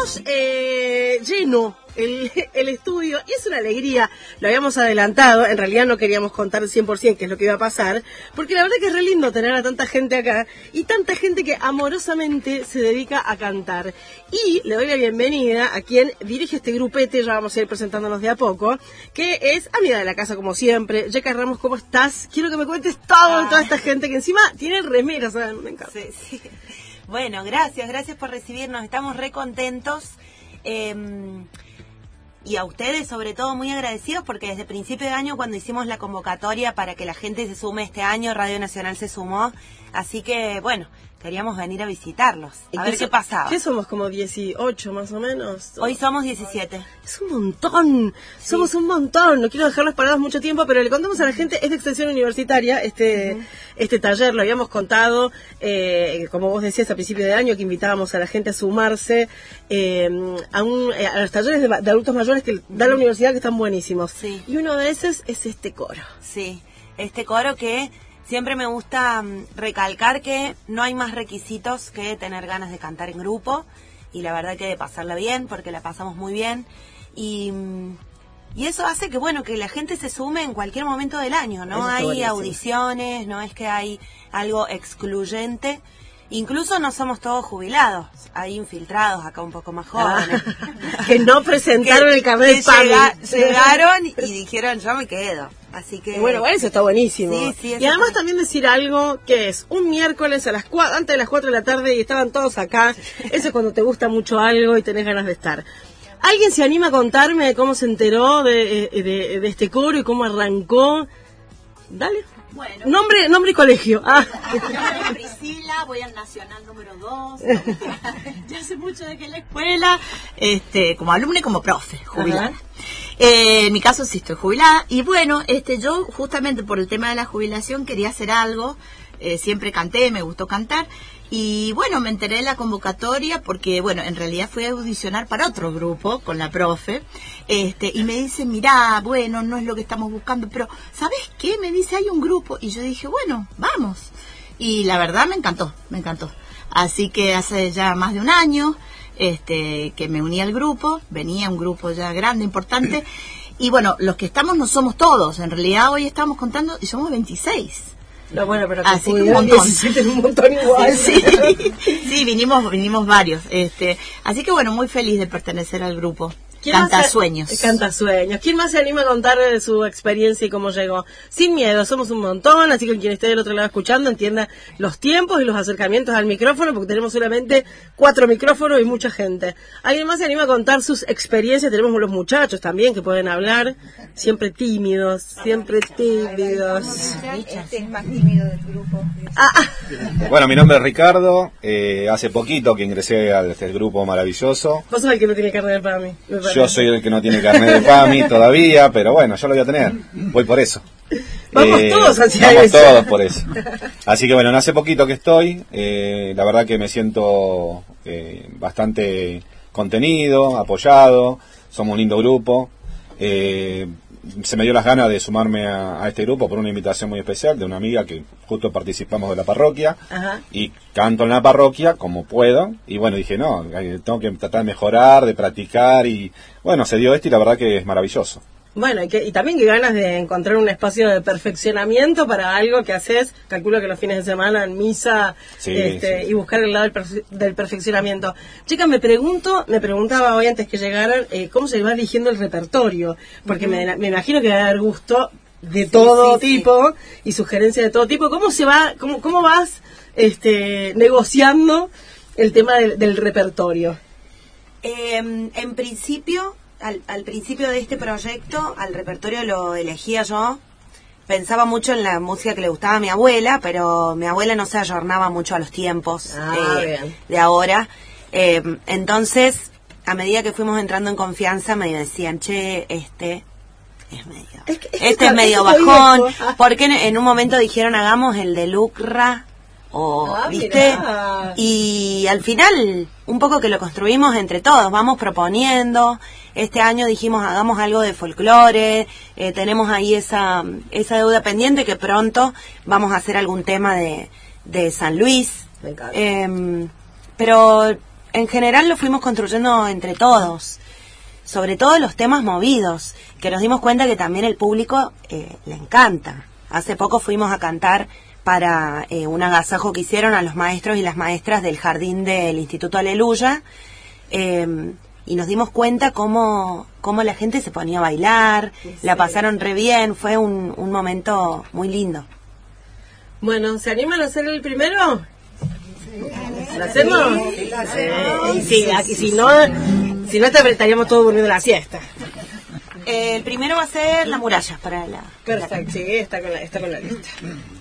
Tenemos lleno el estudio y es una alegría. Lo habíamos adelantado, en realidad no queríamos contar el 100% qué es lo que iba a pasar, porque la verdad que es re lindo tener a tanta gente acá y tanta gente que amorosamente se dedica a cantar. Y le doy la bienvenida a quien dirige este grupete, ya vamos a ir presentándonos de a poco, que es amiga de la casa como siempre. Yeca Ramos, ¿cómo estás? Quiero que me cuentes todo de toda esta gente que encima tiene remeras, ¿saben? Me encanta. Sí. Bueno, gracias por recibirnos, estamos re contentos. Y a ustedes sobre todo muy agradecidos porque desde principio de año cuando hicimos la convocatoria para que la gente se sume este año, Radio Nacional se sumó, así que bueno, queríamos venir a visitarlos, a ver qué pasaba. ¿Qué somos? ¿Como 18 más o menos? Hoy somos 17. Es un montón, sí. Somos un montón, no quiero dejarlos parados mucho tiempo, pero le contamos a la gente, es de Extensión Universitaria, este taller, lo habíamos contado, como vos decías a principio de año, que invitábamos a la gente a sumarse a los talleres de adultos mayores que da la universidad, que están buenísimos. Sí. Y uno de esos es este coro. Sí, este coro que siempre me gusta recalcar que no hay más requisitos que tener ganas de cantar en grupo y la verdad que de pasarla bien, porque la pasamos muy bien y eso hace que bueno que la gente se sume en cualquier momento del año, no hay audiciones, no es que hay algo excluyente. Incluso no somos todos jubilados, hay infiltrados acá un poco más jóvenes. Que no presentaron el carnet de PAMI. Llegaron y dijeron yo me quedo. Así que bueno, eso está buenísimo. Sí, y además también decir algo que es un miércoles a antes de las 4 de la tarde y estaban todos acá. Eso es cuando te gusta mucho algo y tenés ganas de estar. ¿Alguien se anima a contarme cómo se enteró de este coro y cómo arrancó? Dale. Bueno, nombre y colegio. Mi nombre es Priscila, voy al Nacional número 2. Ya hace mucho de que en la escuela, como alumna y como profe, jubilada. En mi caso sí estoy jubilada. Y bueno, yo justamente por el tema de la jubilación quería hacer algo. Siempre canté, me gustó cantar. Y bueno, me enteré de la convocatoria porque, bueno, en realidad fui a audicionar para otro grupo con la profe. Y me dice, mirá, bueno, no es lo que estamos buscando, pero ¿sabes qué? Me dice, hay un grupo. Y yo dije, bueno, vamos. Y la verdad me encantó. Así que hace ya más de un año que me uní al grupo. Venía un grupo ya grande, importante. Y bueno, los que estamos no somos todos. En realidad hoy estamos contando y somos 26. No, bueno, pero así que un montón. 17 es un montón igual. Sí, vinimos varios. Así que bueno, muy feliz de pertenecer al grupo. Cantasueños. Cantasueños. ¿Quién más se anima a contar de su experiencia y cómo llegó? Sin miedo, somos un montón, así que quien esté del otro lado escuchando entienda los tiempos y los acercamientos al micrófono, porque tenemos solamente 4 micrófonos y mucha gente. ¿Alguien más se anima a contar sus experiencias? Tenemos los muchachos también que pueden hablar, siempre tímidos. Este es más tímido del grupo. Bueno, mi nombre es Ricardo, hace poquito que ingresé a este grupo maravilloso. Vos sos el que no tiene carnet de PAMI. Yo soy el que no tiene carnet de PAMI todavía, pero bueno, yo lo voy a tener, voy por eso. Vamos todos hacia eso. Vamos todos por eso. Así que bueno, hace poquito que estoy, la verdad que me siento bastante contenido, apoyado, somos un lindo grupo. Se me dio las ganas de sumarme a este grupo por una invitación muy especial de una amiga que justo participamos de la parroquia. Ajá. Y canto en la parroquia como puedo y bueno, dije no, tengo que tratar de mejorar, de practicar y bueno, se dio esto y la verdad que es maravilloso. Bueno, y también que ganas de encontrar un espacio de perfeccionamiento para algo que haces, calculo que los fines de semana en misa, sí. Y buscar el lado del perfeccionamiento. Chica, me preguntaba hoy antes que llegaran, cómo se va eligiendo el repertorio, porque me imagino que va a dar gusto de todo tipo y sugerencias de todo tipo. ¿Cómo vas negociando el tema del repertorio? En principio... Al principio de este proyecto, al repertorio lo elegía yo. Pensaba mucho en la música que le gustaba a mi abuela, pero mi abuela no se ayornaba mucho a los tiempos de ahora. Entonces, a medida que fuimos entrando en confianza, me decían, che, este es medio bajón. Porque en un momento dijeron, hagamos el de Lucra. ¿Viste? Mirá. Y al final, un poco que lo construimos entre todos, vamos proponiendo. Este año dijimos, hagamos algo de folclore, tenemos ahí esa deuda pendiente que pronto vamos a hacer algún tema de San Luis. Me encanta. Pero en general lo fuimos construyendo entre todos, sobre todo los temas movidos, que nos dimos cuenta que también el público le encanta. Hace poco fuimos a cantar para un agasajo que hicieron a los maestros y las maestras del jardín del Instituto Aleluya, y nos dimos cuenta cómo la gente se ponía a bailar, la pasaron re bien, fue un momento muy lindo. Bueno, ¿se animan a hacer el primero? ¿Lo hacemos? Sí, si no estaríamos todos durmiendo la siesta. El primero va a ser La Muralla para la... Perfecto, sí, está con la lista.